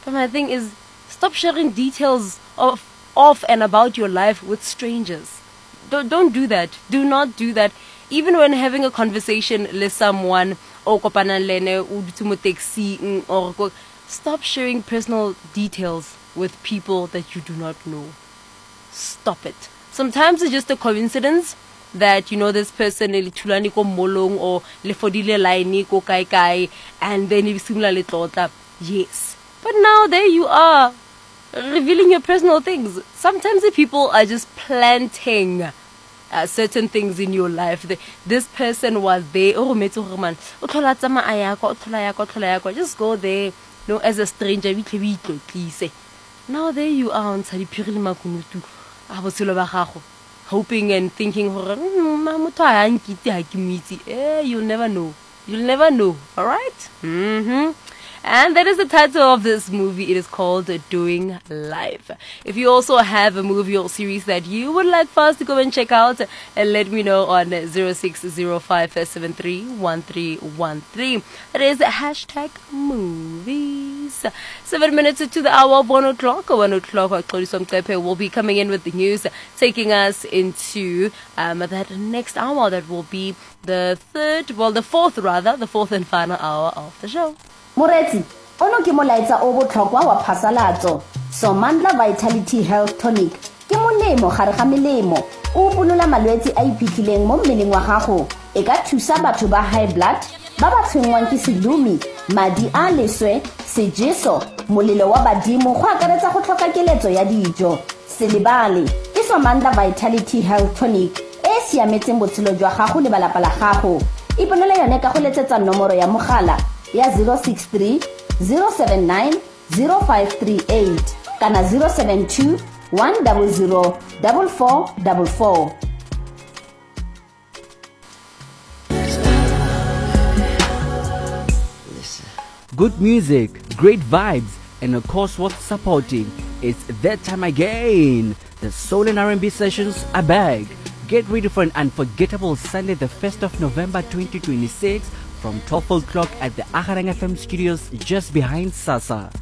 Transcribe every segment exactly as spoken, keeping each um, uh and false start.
But my thing is, stop sharing details of of and about your life with strangers. Don't don't do that. Do not do that. Even when having a conversation with someone, or stop sharing personal details with people that you do not know. Stop it. Sometimes it's just a coincidence that, you know, this person litulani ko molong or lefodile laini ko kai kai, and then you simula letlotla. Yes. But now there you are, revealing your personal things. Sometimes the people are just planting uh, certain things in your life. The, this person was there. Oh, just go there, you know, as a stranger. Please. Now there you are on Sadi Pirili Makunutu, hoping and thinking, eh, you'll never know. You'll never know. All right? Mm-hmm. And that is the title of this movie. It is called Doing Life. If you also have a movie or series that you would like for us to go and check out, and let me know on zero six zero five seven three one three one three. That is hashtag movies. Seven minutes to the hour of one o'clock. One o'clock, will be coming in with the news, taking us into um, that next hour. That will be the third, well, the fourth rather, the fourth and final hour of the show. Moretsi, ono ke molaetsa o botlhokwa wa phasalatso. Somandla Vitality Health Tonic ke molemo gare ga melemo o bolola malwetse a iphitlhileng mo mmeleng wa gago. E ka thusa batho ba high blood, ba ba tshwengwang ke sedumi, madi a leswe, sejeso, molelo wa badimo go akaretsa go tlhoka keletso ya dijo. Selebale ke Somandla Vitality Health Tonic e siametseng botshelo jwa gago le balapa la gago. Iponela yone ka go letsetsa nomoro ya mogala ya zero six three zero seven nine zero five three eight kana zero seven two one zero zero four four four four. Good music, great vibes, and of course worth supporting. It's that time again. The Soul and R and B sessions are back. Get ready for an unforgettable Sunday, the first of November twenty twenty-six, from twelve o'clock at the Agarang F M studios just behind Sasa.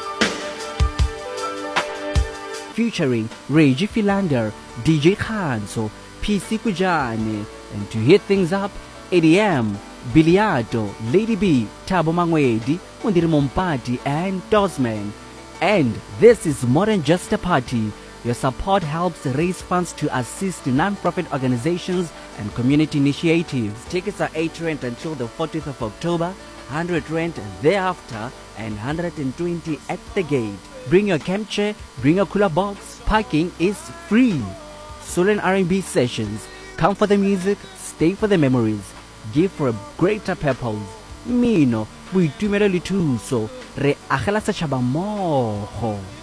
Featuring Reggie Philander, D J Khanso, P C Kujane, and to hit things up, A D M, Biliato, Lady B, Tabo Mangwedi, Mundiri Mompati, and Dosman. And this is more than just a party. Your support helps raise funds to assist non-profit organizations and community initiatives. Tickets are eight rand until the fourteenth of October, one hundred rand thereafter, and one hundred twenty at the gate. Bring your camp chair, bring a cooler box. Parking is free. Soul and R and B sessions. Come for the music, stay for the memories. Give for a greater purpose. Mino, we do merely too, so re agela setšhaba mmogo.